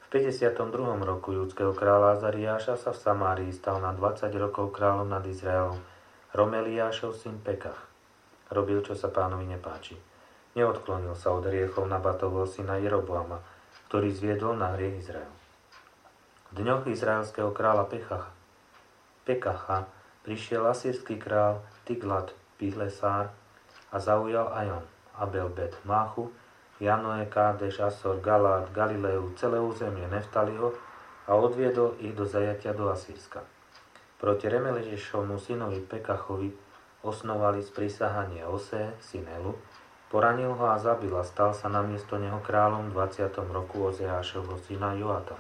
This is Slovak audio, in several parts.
V 52. roku judského kráľa Azariáša sa v Samárii stal na 20 rokov kráľom nad Izraelom Romeliášov syn Pekach. Robil, čo sa pánovi nepáči. Neodklonil sa od hriechov Nabatovho syna Jeroboama, ktorý zviedol na hriech Izrael. V dňoch izraelského kráľa Pekacha prišiel asýrsky král Tiglat-Pilesár a zaujal Ajon, Abel-Bet Máchu, Janoe, Kádeš, Asor, Galát, Galileu, celé územie Neftaliho a odviedol ich do zajatia do Asýrska. Proti Remeliešovmu synovi Pekachovi osnovali sprisahanie Osé, syn Elu, poranil ho a zabil a stal sa namiesto neho kráľom v 20. roku Ozeášovho syna Joatam.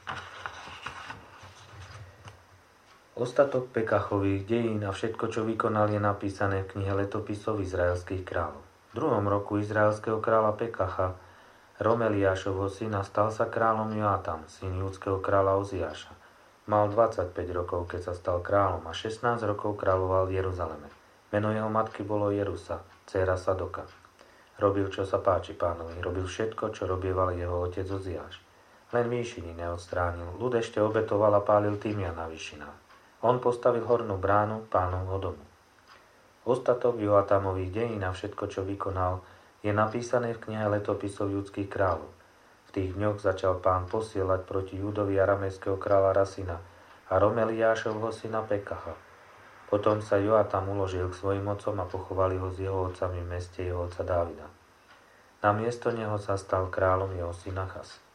Ostatok Pekachových dejín a všetko, čo vykonal, je napísané v knihe letopisov izraelských kráľov. V 2. roku izraelského kráľa Pekacha, Romeliášovho syna, stal sa kráľom Joatam, syn judského kráľa Oziáša. Mal 25 rokov, keď sa stal kráľom, a 16 rokov kráľoval v Jeruzaleme. Meno jeho matky bolo Jerusa, dcéra Sadoka. Robil, čo sa páči pánovi, robil všetko, čo robieval jeho otec Oziáš. Len výšiny neodstránil, ľud ešte obetoval a pálil týmian na výšinách. On postavil hornú bránu pánovho domu. Ostatok Joatamových dejín a všetko, čo vykonal, je napísané v knihe letopisov judských kráľov. V tých dňoch začal pán posielať proti Júdovi aramejského kráľa Rasina a Romeliášovho syna Pekacha. Potom sa Joatam uložil k svojim otcom a pochovali ho s jeho otcami v meste jeho otca Dávida. Na miesto neho sa stal kráľom jeho syn Achaz.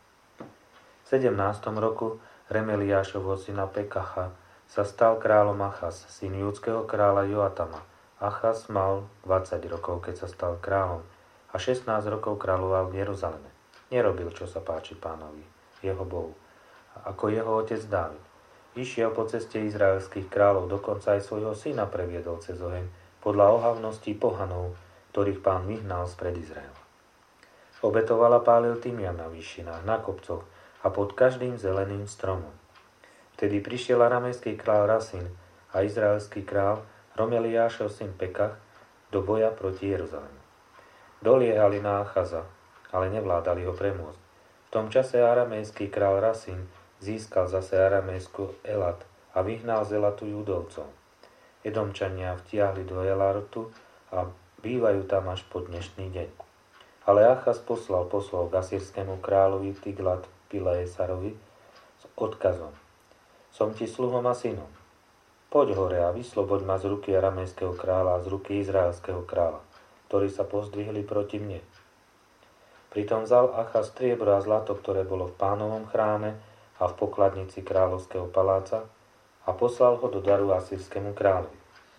V 17. roku Remeliášovho syna Pekacha sa stal kráľom Achaz, syn judského kráľa Joatama. Achaz mal 20 rokov, keď sa stal kráľom, a 16 rokov kráľoval v Jeruzaleme. Nerobil, čo sa páči pánovi, jeho Bohu, ako jeho otec Dávid. Išiel po ceste izraelských kráľov, dokonca aj svojho syna previedol cez oheň, podľa ohavností pohanov, ktorých pán vyhnal spred Izraela. Obetoval a pálil tymian na výšinách, na kopcoch a pod každým zeleným stromom. Vtedy prišiel aramejský kráľ Rasin a izraelský kráľ Romeliášov syn Pekach do boja proti Jeruzalemu. Doliehali na Achaza, ale nevládali ho premôcť. V tom čase aramejský kráľ Rasin získal zase aramejskú Elat a vyhnal z Elatu Judovcov. Edomčania vtiahli do Elatu a bývajú tam až po dnešný deň. Ale Achaz poslal poslov k asýrskému kráľovi Tiglat-Pilesarovi s odkazom: Som ti sluhom a synom. Poď hore a vysloboď ma z ruky aramejského kráľa a z ruky izraelského kráľa, ktorí sa pozdvihli proti mne. Pritom vzal Achaz striebro a zlato, ktoré bolo v pánovom chráme a v pokladnici kráľovského paláca, a poslal ho do daru asýrskému kráľovi.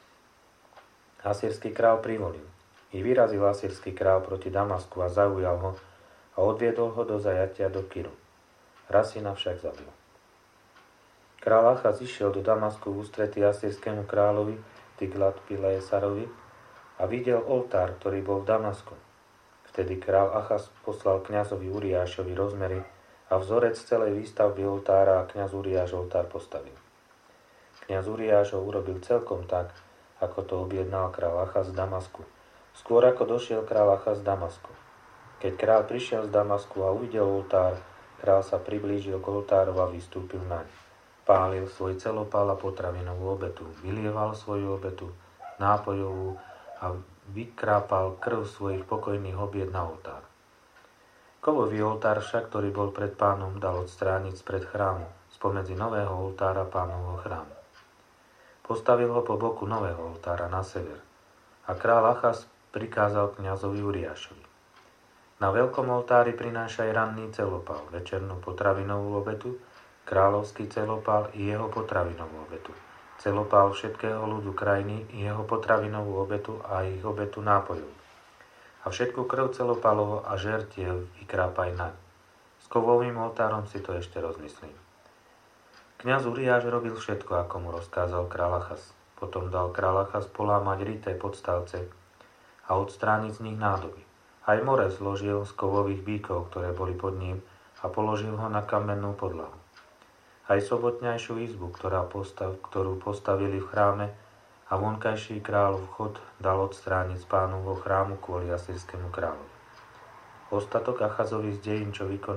Asýrsky kráľ privolil. I vyrazil asýrsky kráľ proti Damasku a zaujal ho a odviedol ho do zajatia do Kiru. Rasina však zabil. Král Achaz išiel do Damasku v ústretí asýrskému kráľovi Tiglat-Pilesarovi a videl oltár, ktorý bol v Damasku. Vtedy král Achaz poslal kňazovi Uriášovi rozmery a vzorec celej výstavby oltára a kňaz Uriáš oltár postavil. Kňaz Uriáš ho urobil celkom tak, ako to objednal král Achaz z Damasku, skôr ako došiel král Achaz z Damasku. Keď král prišiel z Damasku a uvidel oltár, král sa priblížil k oltáru a vystúpil naň. Pálil svoj celopál a potravinovú obetu, vylieval svoju obetu nápojovú a vykrápal krv svojich pokojných obied na oltár. Kovový oltár však, ktorý bol pred pánom, dal odstrániť spred chrámu, spomedzi nového oltára pánovho chrámu. Postavil ho po boku nového oltára na sever a kráľ Achaz prikázal kňazovi Uriášovi: Na veľkom oltári prinášaj ranný celopál, večernú potravinovú obetu, kráľovský celopál i jeho potravinovú obetu, celopál všetkého ľudu krajiny i jeho potravinovú obetu a ich obetu nápojov. A všetku krv celopálovo a žertiev vykrápaj naň. S kovovým oltárom si to ešte rozmyslím. Kňaz Uriáš robil všetko, ako mu rozkázal kráľ Achaz. Potom dal kráľ Achaz polámať rité podstavce a odstrániť z nich nádoby. Aj more zložil z kovových bíkov, ktoré boli pod ním, a položil ho na kamennú podlahu. Aj sobotňajšiu izbu, ktorú postavili v chráme, a vonkajší kráľov vchod dal odstrániť z pánovho chrámu kvôli asýrskému kráľovi. Ostatok Achazových dejín, čo vykonal